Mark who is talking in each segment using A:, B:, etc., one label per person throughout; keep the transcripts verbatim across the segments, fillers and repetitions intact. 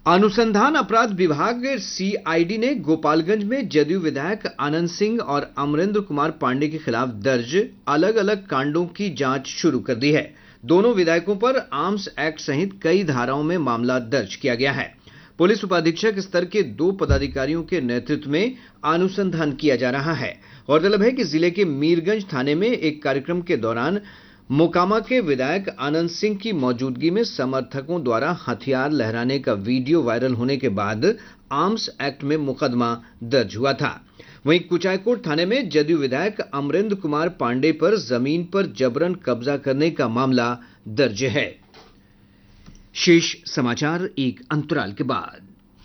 A: अनुसंधान अपराध विभाग सीआईडी ने गोपालगंज में जदयू विधायक आनंद सिंह और अमरेंद्र कुमार पांडे के खिलाफ दर्ज अलग अलग कांडों की जांच शुरू कर दी है। दोनों विधायकों पर आर्म्स एक्ट सहित कई धाराओं में मामला दर्ज किया गया है। पुलिस उपाधीक्षक स्तर के दो पदाधिकारियों के नेतृत्व में अनुसंधान किया जा रहा है। गौरतलब है कि जिले के मीरगंज थाने में एक कार्यक्रम के दौरान मोकामा के विधायक आनंद सिंह की मौजूदगी में समर्थकों द्वारा हथियार लहराने का वीडियो वायरल होने के बाद आर्म्स एक्ट में मुकदमा दर्ज हुआ था। वहीं कुचायकोट थाने में जदयू विधायक अमरेंद्र कुमार पांडे पर जमीन पर जबरन कब्जा करने का मामला दर्ज है। शेष समाचार एक अंतराल के बाद।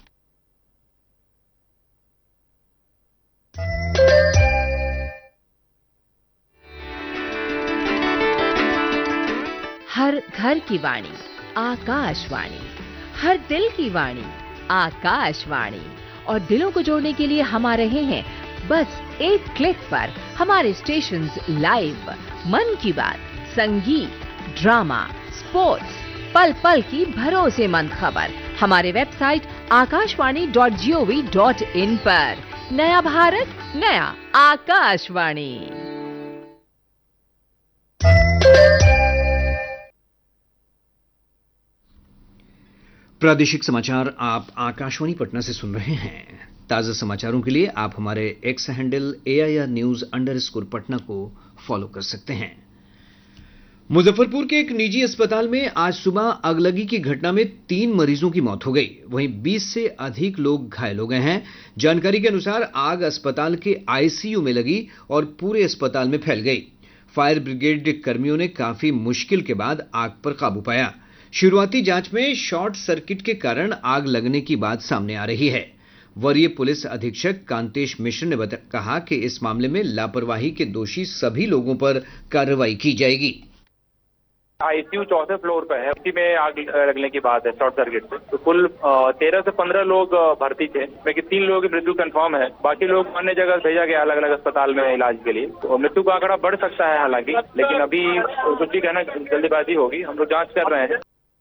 B: हर घर की वाणी आकाशवाणी, हर दिल की वाणी आकाशवाणी। और दिलों को जोड़ने के लिए हम आ रहे हैं बस एक क्लिक पर। हमारे स्टेशंस लाइव, मन की बात, संगीत, ड्रामा, स्पोर्ट्स, पल पल की भरोसेमंद खबर हमारे website Akashvani dot G O V dot in पर। नया भारत, नया आकाशवाणी।
A: प्रादेशिक समाचार आप आकाशवाणी पटना से सुन रहे हैं। ताजा समाचारों के लिए आप हमारे x handle AIR news underscore Patna को फॉलो कर सकते हैं। मुजफ्फरपुर के एक निजी अस्पताल में आज सुबह अगलगी की घटना में तीन मरीजों की मौत हो गई, वहीं बीस से अधिक लोग घायल हो गए हैं। जानकारी के अनुसार आग अस्पताल के आईसीयू में लगी और पूरे अस्पताल में फैल गई। फायर ब्रिगेड कर्मियों ने काफी मुश्किल के बाद आग पर काबू पाया। शुरुआती जांच में शॉर्ट सर्किट के कारण आग लगने की बात सामने आ रही है। वरीय पुलिस अधीक्षक कांतेश मिश्र ने कहा कि इस मामले में लापरवाही के दोषी सभी लोगों पर कार्रवाई की जाएगी।
C: आईसीयू चौथे फ्लोर पे है, उसी में आग लगने की बात है शॉर्ट सर्किट से। तो कुल तेरह से पंद्रह लोग भर्ती थे, लेकिन तीन लोगों की मृत्यु कंफर्म है। बाकी लोग अन्य जगह भेजा गया अलग अलग अस्पताल में इलाज के लिए। तो मृत्यु का आंकड़ा बढ़ सकता है हालांकि, लेकिन अभी कुछ भी कहना जल्दीबाजी होगी। हम लोग जांच कर रहे हैं।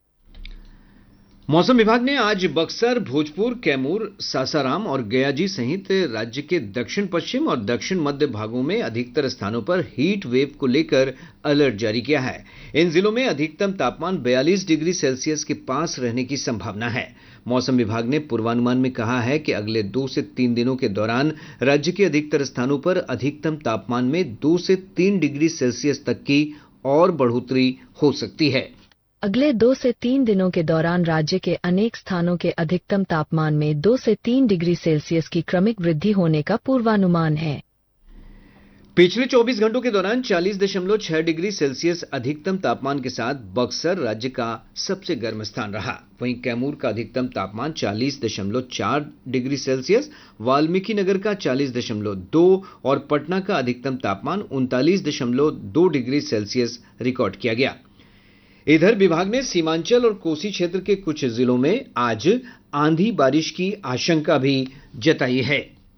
A: मौसम विभाग ने आज बक्सर, भोजपुर, कैमूर, सासाराम और गयाजी सहित राज्य के दक्षिण पश्चिम और दक्षिण मध्य भागों में अधिकतर स्थानों पर हीट वेव को लेकर अलर्ट जारी किया है। इन जिलों में अधिकतम तापमान बयालीस डिग्री सेल्सियस के पास रहने की संभावना है। मौसम विभाग ने पूर्वानुमान में कहा है कि अगले दो से तीन दिनों के दौरान राज्य के अधिकतर स्थानों पर अधिकतम तापमान में दो से तीन डिग्री सेल्सियस तक की और बढ़ोतरी हो सकती है।
D: अगले दो से तीन दिनों के दौरान राज्य के अनेक स्थानों के अधिकतम तापमान में दो से तीन डिग्री सेल्सियस की क्रमिक वृद्धि होने का पूर्वानुमान है।
A: पिछले चौबीस घंटों के दौरान चालीस दशमलव छह डिग्री सेल्सियस अधिकतम तापमान के साथ बक्सर राज्य का सबसे गर्म स्थान रहा। वहीं कैमूर का अधिकतम तापमान चालीस दशमलव चार डिग्री सेल्सियस, वाल्मीकि नगर का चालीस दशमलव दो और पटना का अधिकतम तापमान उनतालीस दशमलव दो डिग्री सेल्सियस रिकॉर्ड किया गया। इधर विभाग ने सीमांचल और कोसी क्षेत्र के कुछ जिलों में आज आंधी बारिश की आशंका भी जताई है।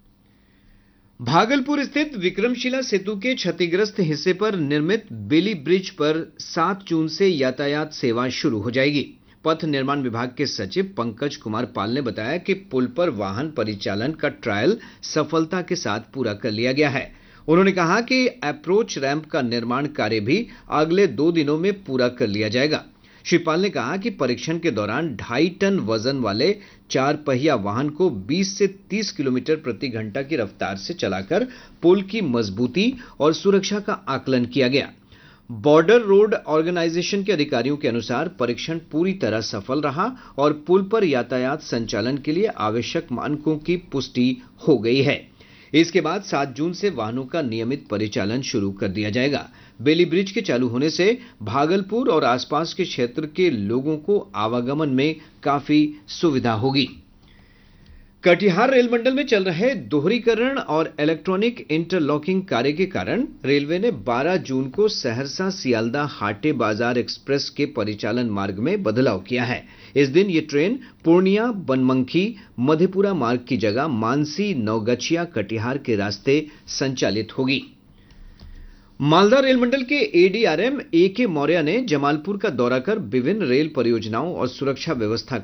A: भागलपुर स्थित विक्रमशिला सेतु के क्षतिग्रस्त हिस्से पर निर्मित बेली ब्रिज पर सात जून से यातायात सेवा शुरू हो जाएगी। पथ निर्माण विभाग के सचिव पंकज कुमार पाल ने बताया कि पुल पर वाहन परिचालन का ट्रायल सफलता के साथ पूरा कर लिया गया है। उन्होंने कहा कि अप्रोच रैंप का निर्माण कार्य भी अगले दो दिनों में पूरा कर लिया जाएगा। श्री पाल ने कहा कि परीक्षण के दौरान ढाई टन वजन वाले चार पहिया वाहन को बीस से तीस किलोमीटर प्रति घंटा की रफ्तार से चलाकर पुल की मजबूती और सुरक्षा का आकलन किया गया। बॉर्डर रोड ऑर्गेनाइजेशन के अधिकारियों के अनुसार परीक्षण पूरी तरह सफल रहा और पुल पर यातायात संचालन के लिए आवश्यक मानकों की पुष्टि हो गई है। इसके बाद सात जून से वाहनों का नियमित परिचालन शुरू कर दिया जाएगा। बेली ब्रिज के चालू होने से भागलपुर और आसपास के क्षेत्र के लोगों को आवागमन में काफी सुविधा होगी। कटिहार रेल मंडल में चल रहे दोहरीकरण और इलेक्ट्रॉनिक इंटरलॉकिंग कार्य के कारण रेलवे ने बारह जून को सहरसा सियालदा हाटे बाजार एक्सप्रेस के परिचालन मार्ग में बदलाव किया है। इस दिन ये ट्रेन पूर्णिया, बनमनखी, मधेपुरा मार्ग की जगह मानसी, नवगछिया, कटिहार के रास्ते संचालित होगी। मालदा रेल मंडल के एडीआरएम ए के मौर्य ने जमालपुर का दौरा कर विभिन्न रेल परियोजनाओं और सुरक्षा व्यवस्था